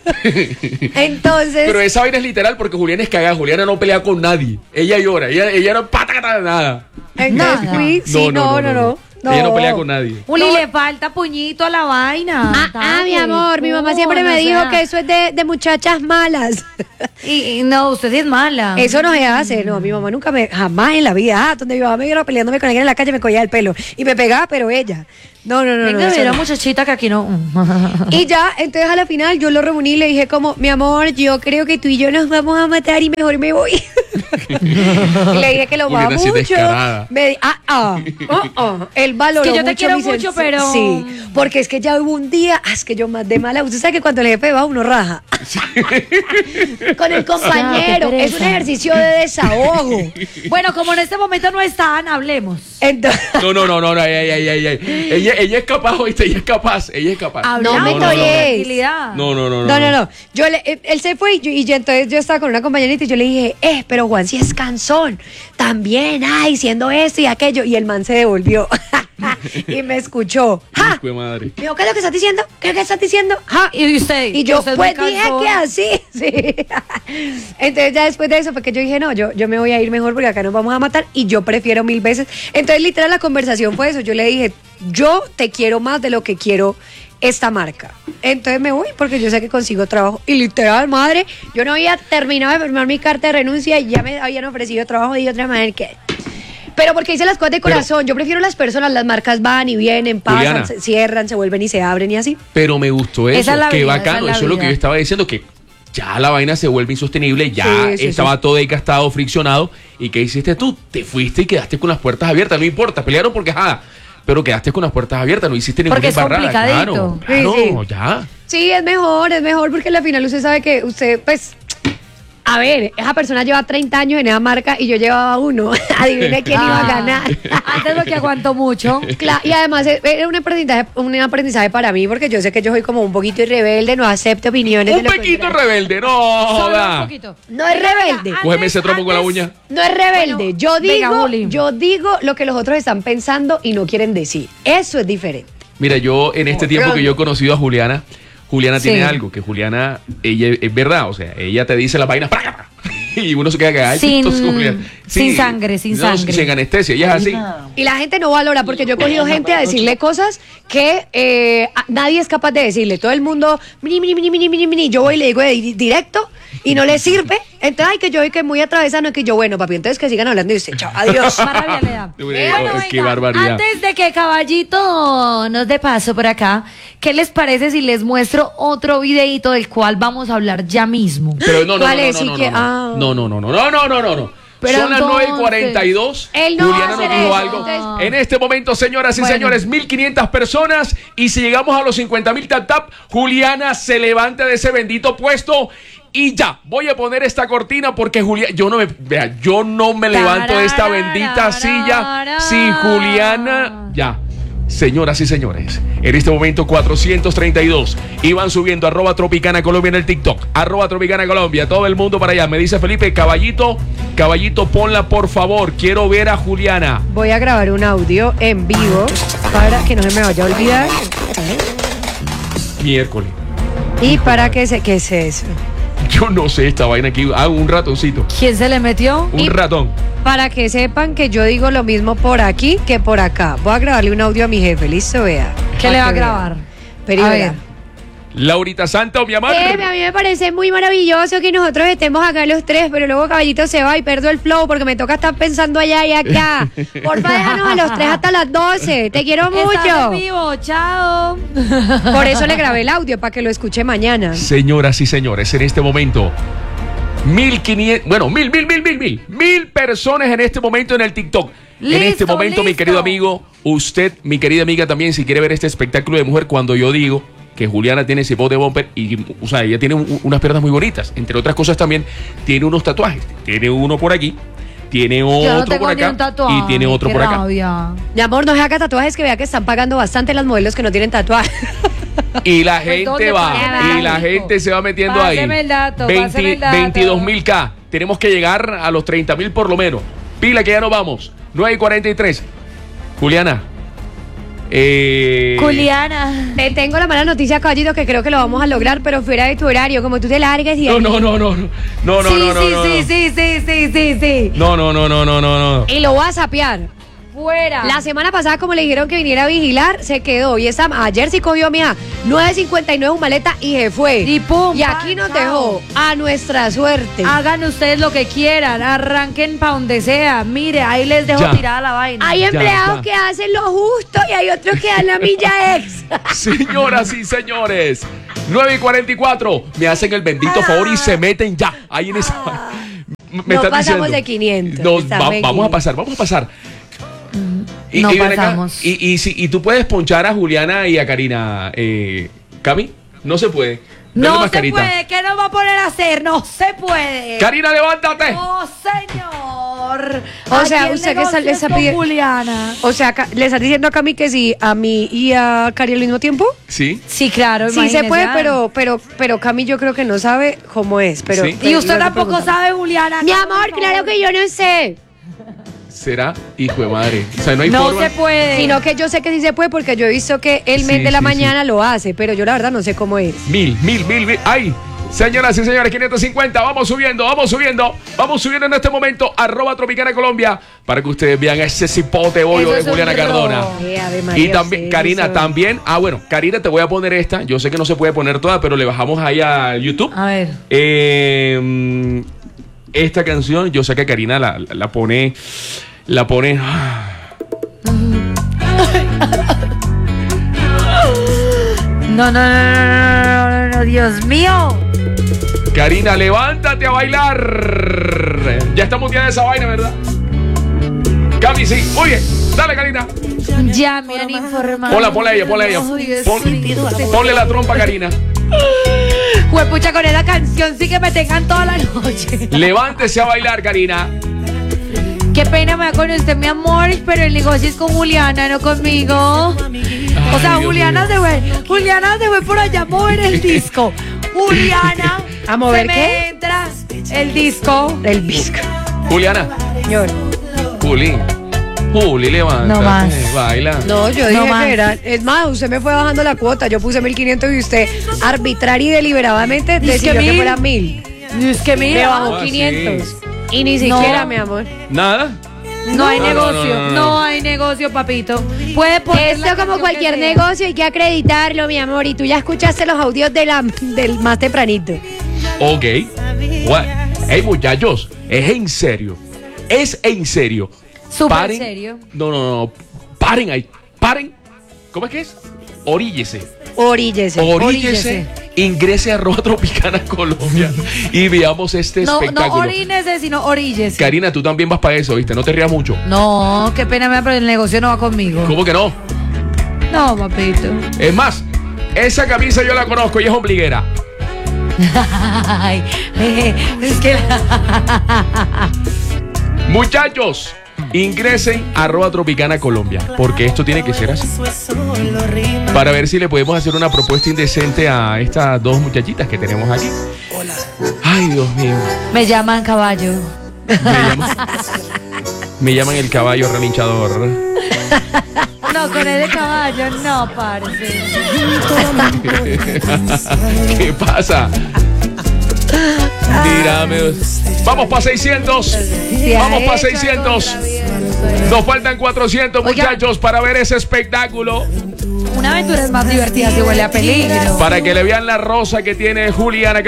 Entonces, pero esa vaina es literal porque Juliana es cagada. Juliana no pelea con nadie, ella llora, ella no pata nada. Entonces fui, sí, no. Ella no pelea con nadie. Uli, le falta puñito a la vaina. Mi amor, mi mamá siempre me dijo que eso es de muchachas malas. Y no, usted sí es mala. Eso no se hace, no, mi mamá nunca jamás en la vida, donde mi mamá me iba peleándome con alguien en la calle, me cogía el pelo y me pegaba, pero ella. No. Venga, mira, muchachita, que aquí no. Y ya, entonces a la final yo lo reuní y le dije como, mi amor, yo creo que tú y yo nos vamos a matar y mejor me voy. Y le dije que lo va mucho. Él valoró mucho. Es que yo te quiero mucho, pero... Sí, porque es que ya hubo un día, es que yo más de mala. Usted sabe que cuando el jefe va uno raja. Con el compañero, es un ejercicio de desahogo. Bueno, como en este momento no están, hablemos. Entonces... No, ella es capaz, ¿oíste? Ella es capaz. No me toques. No. Él se fue y entonces yo estaba con una compañerita y yo le dije, pero Juan sí es cansón. También, siendo esto y aquello. Y el man se devolvió. y me escuchó. ¡Ja! Hijo de madre. Dijo, ¿qué es lo que estás diciendo? ¿Qué es lo que estás diciendo? ¡Ja! Y usted. Y yo, usted pues me dije cansó. que así. Sí. Entonces ya después de eso fue que yo dije, no, yo me voy a ir mejor porque acá nos vamos a matar y yo prefiero 1000 veces. Entonces literal la conversación fue eso. Yo le dije, yo te quiero más de lo que quiero esta marca. Entonces me voy porque yo sé que consigo trabajo. Y literal, madre, yo no había terminado de firmar mi carta de renuncia y ya me habían ofrecido trabajo de otra manera que... Pero porque hice las cosas de corazón. Yo prefiero las personas, las marcas van y vienen, pasan, Juliana, se cierran, se vuelven y se abren y así. Pero me gustó eso, Esa es la qué vida, bacano, esa es la eso es lo que vida. yo estaba diciendo, que ya la vaina se vuelve insostenible, ya Sí, estaba todo desgastado, friccionado, ¿y qué hiciste tú? Te fuiste y quedaste con las puertas abiertas, no importa, pelearon porque pero quedaste con las puertas abiertas, no hiciste ninguna Porque es embarrada. complicadito. Claro, Sí, sí. ya. Sí, es mejor porque al final usted sabe que usted, pues, a ver, esa persona lleva 30 años en esa marca y yo llevaba 1. Adivine quién iba a ganar. Antes lo que aguantó mucho. Claro, y además era un aprendizaje para mí porque yo sé que yo soy como un poquito rebelde, no acepto opiniones. Un de lo pequito contrario. rebelde, no Solo un joda. poquito. No es rebelde. Cógeme ese trompo con la uña. No es rebelde. Bueno, venga, Juli. Yo digo lo que los otros están pensando y no quieren decir. Eso es diferente. Mira, yo en este tiempo que yo he conocido a Juliana Sí. tiene algo, que Juliana, ella es verdad, o sea, ella te dice las vainas y uno se queda cagado. Sin sangre, sin sangre. Sin anestesia, ella es así. Y la gente no valora porque yo he cogido gente a decirle cosas que nadie es capaz de decirle. Todo el mundo, mini. Yo voy y le digo directo y no le sirve. Entonces, ay, que yo voy que muy atravesano, que yo, bueno, papi, entonces que sigan hablando y usted, chao, adiós. Más rabia le da. Qué venga, barbaridad. Antes de que Caballito nos dé paso por acá, ¿qué les parece si les muestro otro videito del cual vamos a hablar ya mismo? Pero no. ¿Cuál es? Sí que- No. Pero Son las entonces, 9:42. él no Juliana va a nos hacer dijo eso, algo. entonces- En este momento, señoras y Bueno. señores, 1,500 personas. Y si llegamos a los 50,000 tap, Juliana se levanta de ese bendito puesto. Y ya, voy a poner esta cortina porque Juliana, yo no me levanto de esta bendita silla sin Juliana. Ya. Señoras y señores, en este momento 432 iban subiendo @Tropicana Colombia en el TikTok, @Tropicana Colombia, todo el mundo para allá. Me dice Felipe, caballito, ponla por favor, quiero ver a Juliana. Voy a grabar un audio en vivo para que no se me vaya a olvidar Miércoles. y para que ¿qué es eso? Yo no sé esta vaina aquí, un ratoncito, ¿Quién se le metió? un ratón. Para que sepan que yo digo lo mismo por aquí que por acá. Voy a grabarle un audio a mi jefe, listo, vea. ¿Qué Para le va a que vea. grabar? Pero A vea. ver. Laurita Santa, mi amor. A mí me parece muy maravilloso que nosotros estemos acá los tres, pero luego Caballito se va y pierdo el flow porque me toca estar pensando allá y acá. Porfa, déjanos a los tres hasta las 12. Te quiero Estás en mucho. vivo, chao. Por eso le grabé el audio, para que lo escuche mañana. Señoras y señores, en este momento 1,500, bueno, 1,000 personas en este momento en el TikTok. En este Listo, momento, mi listo. querido amigo, usted, mi querida amiga también, si quiere ver este espectáculo de mujer, cuando yo digo que Juliana tiene ese voz de bumper y, o sea, ella tiene unas piernas muy bonitas. Entre otras cosas también tiene unos tatuajes. Tiene uno por aquí, tiene Yo no otro tengo por ni un acá tatuaje, y tiene otro qué por acá. rabia. Mi amor, no se haga tatuajes, que vea que están pagando bastante las modelos que no tienen tatuajes. Y la Pues, gente ¿dónde va, pagan? y la gente se va metiendo Páseme ahí. el dato, páseme el dato. 22,000K. Tenemos que llegar a los 30,000 por lo menos. Pila que ya nos vamos. 9:43. Juliana. Juliana. Te tengo la mala noticia, Caballito, que creo que lo vamos a lograr, pero fuera de tu horario, como tú te largues y... No. Sí. No. Y lo voy a sapear. Fuera. La semana pasada, como le dijeron que viniera a vigilar, se quedó. Y ayer sí cogió, mija, 9:59 su maleta y se fue. Y pum, Y aquí nos chao. dejó a nuestra suerte. Hagan ustedes lo que quieran, arranquen para donde sea. Mire, ahí les dejo Ya. tirada la vaina. Hay empleados ya. que hacen lo justo y hay otros que dan la milla ex. Señoras y señores, 9:44. Me hacen el bendito favor y se meten ya. Ahí en esa. Me No están pasamos diciendo. de 500. Nos Está vamos bien. a pasar. No ven acá, pasamos. y tú puedes ponchar a Juliana y a Karina, Cami, no se puede. Dale No se mascarita. puede, ¿qué nos va a poner a hacer? No se puede. Karina, levántate. No, señor. O sea, Aquí el usted que negocio le es está con pidiendo... Juliana. O sea, ¿le estás diciendo a Cami que sí, a mí y a Cari al mismo tiempo? Sí. Sí, claro, Sí se imagínese, puede, ah. pero Cami yo creo que no sabe cómo es. Pero, Sí. pero Y usted luego tampoco preguntamos. sabe, Juliana. Mi amor, claro que yo no sé. será hijo de madre. O sea, no hay No forma. se puede. Sino que yo sé que sí se puede porque yo he visto que el mes Sí, de la sí, mañana lo hace, pero yo la verdad no sé cómo es. Mil. ¡Ay! Señoras y señores, 550, vamos subiendo en este momento, @Tropicana Colombia, para que ustedes vean ese cipote bollo de Juliana Cardona. Ave María, Y también, sí, Karina, eso. también, Karina, te voy a poner esta, yo sé que no se puede poner toda, pero le bajamos ahí a YouTube. A ver. Esta canción, yo sé que Karina la pone. No, Dios mío. Karina, levántate a bailar. Ya está muteada esa vaina, ¿verdad? Cami, sí. Muy bien. Dale, Karina. Ya me han informado. Ponle a ella. Ponle la trompa, Karina. Juepucha, con esa canción sí que me tengan toda la noche. Levántese a bailar, Karina. Qué pena me da con usted, mi amor, pero el negocio es con Juliana, no conmigo. O sea, Dios Juliana se fue por allá a mover el disco. Juliana, ¿a mover se me qué? entra el disco. El bisco. Juliana. Señor. Juli, levántate. No más. Baila. No, yo dije más. que era. Es más, usted me fue bajando la cuota. Yo puse 1.500 y usted arbitraria y deliberadamente decidió que fuera 1.000. Es que Me mira, bajó 500. Y ni siquiera, mi amor. ¿Nada? no hay No, negocio, no. no hay negocio, papito. Puede poner Esto la como canción cualquier que sea. negocio hay que acreditarlo, mi amor. Y tú ya escuchaste los audios del más tempranito. Ok. Hey, muchachos, es en serio. Súper serio. No. Paren ahí. Paren. ¿Cómo es que es? Oríllese. Oríllese. Ingrese a @Tropicana Colombia y veamos este No espectáculo. orínese, sino oríllese. Karina, tú también vas para eso, ¿viste? No te rías mucho. No, qué pena me da, pero el negocio no va conmigo. ¿Cómo que no? No, papito. Es más, esa camisa yo la conozco y es ombliguera. Ay, es que Muchachos, ingresen a @Tropicana Colombia, porque esto tiene que ser así. Para ver si le podemos hacer una propuesta indecente a estas dos muchachitas que tenemos aquí. Ay, Dios mío. me llaman caballo. Me llaman el caballo relinchador. No, con el de caballo, no, parce. ¿Qué pasa? Tírame. Vamos para 600. Vamos para 600. Nos faltan 400, Oiga. muchachos, para ver ese espectáculo. Una aventura es más divertida si huele a peligro. Para que le vean la rosa que tiene Juliana